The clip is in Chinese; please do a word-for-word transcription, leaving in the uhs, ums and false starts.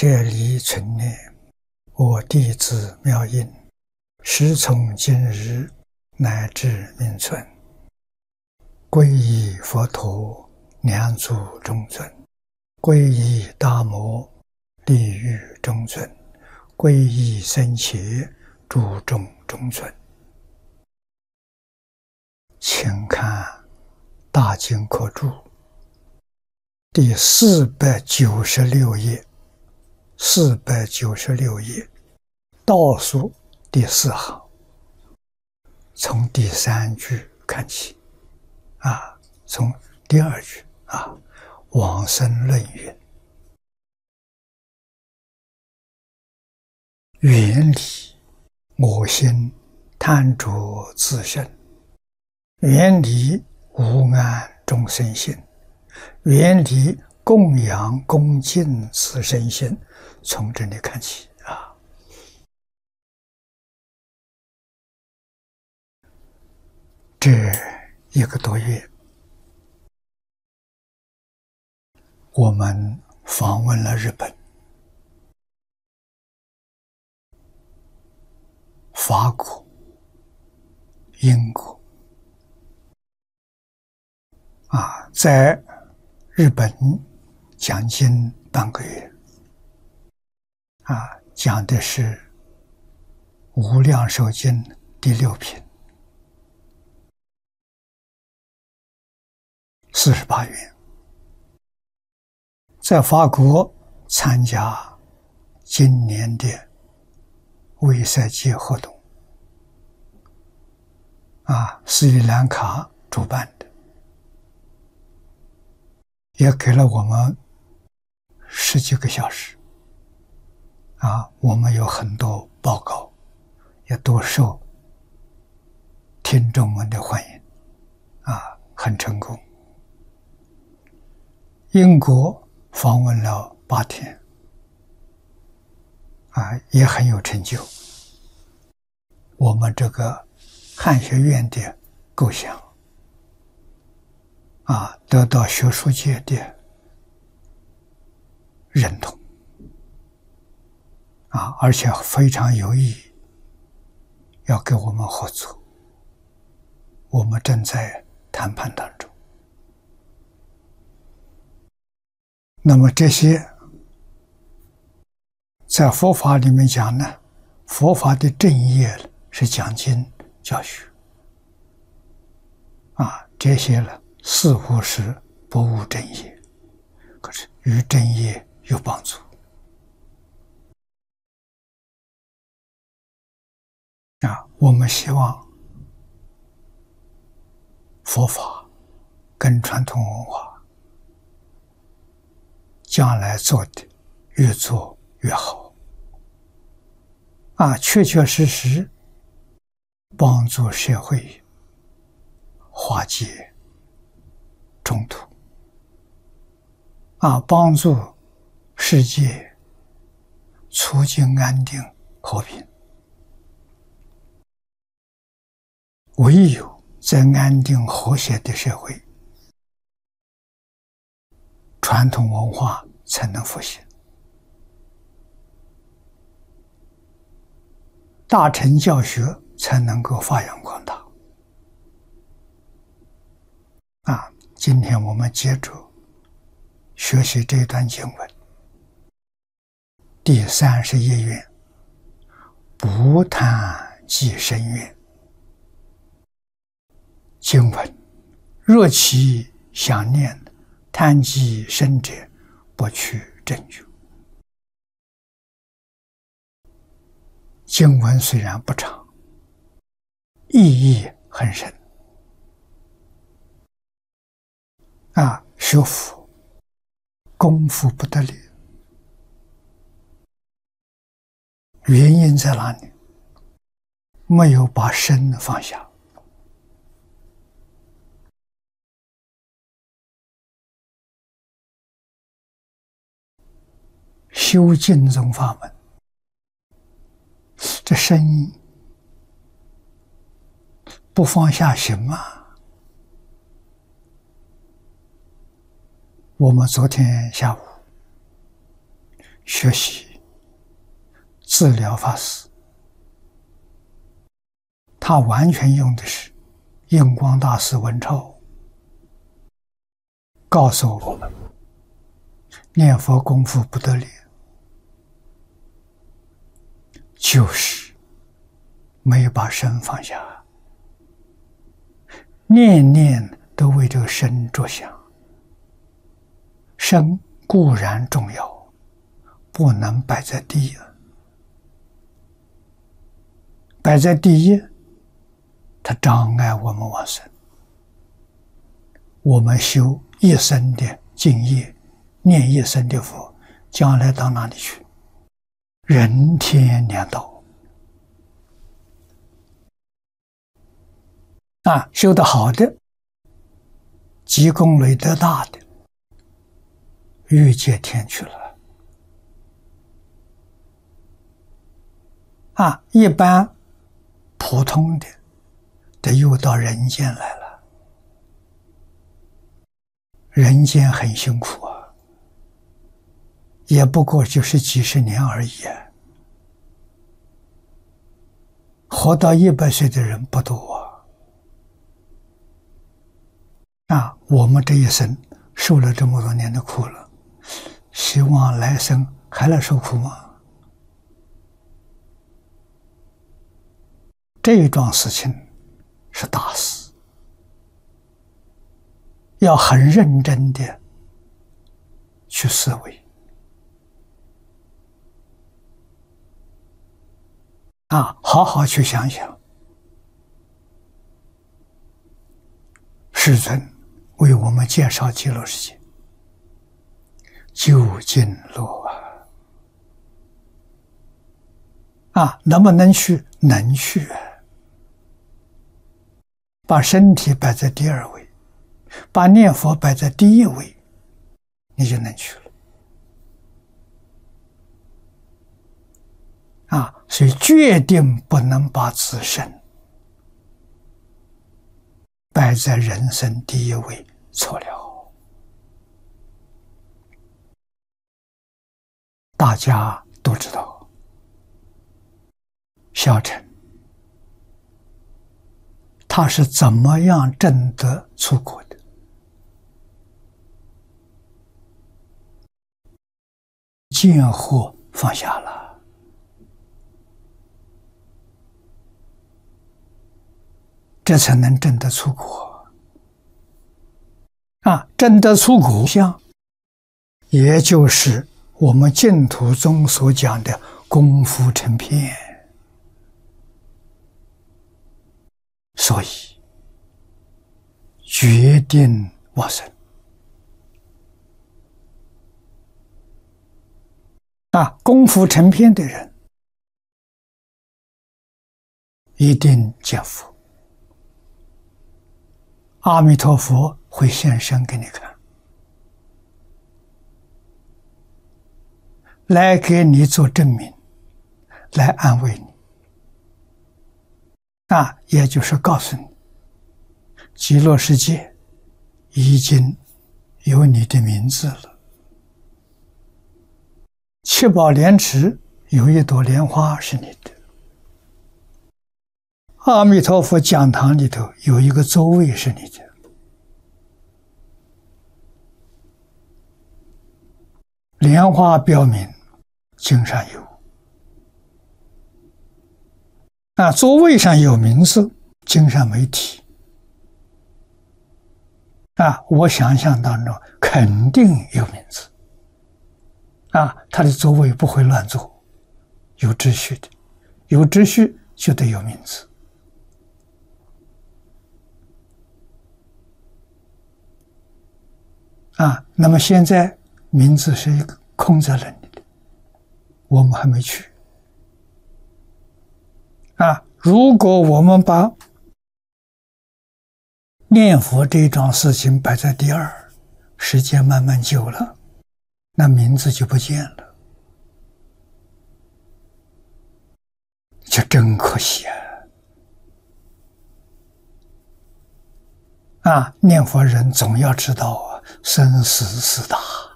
舍利存念，我弟子妙音，时从今日乃至命存，皈依佛陀，两祖中尊；皈依大摩，利欲中尊；皈依僧伽，诸众中尊。请看《大经科注》第四百九十六页，四百九十六页倒数第四行，从第三句看起啊，从第二句啊，往生论云：远离我心贪着自身，远离无安众生心，远离供养恭敬自身心。从这里看起啊，这一个多月，我们访问了日本、法国、英国啊，在日本讲经半个月啊，讲的是《无量寿经》第六品，四十八元。在法国参加今年的卫塞节活动啊，斯里兰卡主办的，也给了我们十几个小时啊，我们有很多报告，也多受听众们的欢迎啊，很成功。英国访问了八天啊，也很有成就。我们这个汉学院的构想啊，得到学术界的认同啊，而且非常有意要跟我们合作，我们正在谈判当中。那么这些在佛法里面讲呢，佛法的正业是讲经教学啊，这些呢似乎是不务正业，可是与正业有帮助啊。我们希望佛法跟传统文化将来做的越做越好啊，确确实实帮助社会化解冲突啊，帮助世界促进安定和平。唯有在安定和谐的社会，传统文化才能复兴，大乘教学才能够发扬光大啊！今天我们接着学习这段经文，第三十一愿：不贪即生愿。经文：若其想念贪即生者，不取正觉。经文虽然不长，意义很深啊，学佛功夫不得了。原因在哪里？没有把身放下。修净宗法门，这身不放下行吗？我们昨天下午学习治疗法师，他完全用的是印光大师文钞告诉我们，念佛功夫不得了，就是没有把身放下，念念都为这个身着想。身固然重要，不能摆在第一，摆在第一，它障碍我们往生。我们修一生的敬业，念一生的佛，将来到哪里去？人天两道啊！修得好的，积功累德大的，欲界天去了啊！一般普通的，得又到人间来了。人间很辛苦啊，也不过就是几十年而已啊。活到一百岁的人不多啊！啊，我们这一生受了这么多年的苦了，希望来生还来受苦吗？这一桩事情是大事，要很认真的去思维啊，好好去想想。世尊为我们介绍极乐世界，究竟路啊！啊，能不能去？能去。把身体摆在第二位，把念佛摆在第一位，你就能去了。啊，所以决定不能把自身摆在人生第一位，错了。大家都知道，小乘他是怎么样证得出国的？见惑放下了，这才能证得出国啊！证得出国相，也就是我们净土中所讲的功夫成片。所以决定往生啊！功夫成片的人一定见佛，阿弥陀佛会现身给你看，来给你做证明，来安慰你啊！也就是告诉你，极乐世界已经有你的名字了，七宝莲池有一朵莲花是你的，阿弥陀佛讲堂里头有一个座位是你的，莲花标明经上有啊，座位上有名字，经上没提啊，我想象当中肯定有名字啊，他的座位不会乱坐，有秩序的，有秩序就得有名字啊。那么现在名字是一个空在那里的，我们还没去啊。如果我们把念佛这桩事情摆在第二，时间慢慢久了，那名字就不见了，就真可惜啊！啊，念佛人总要知道啊，生死四大。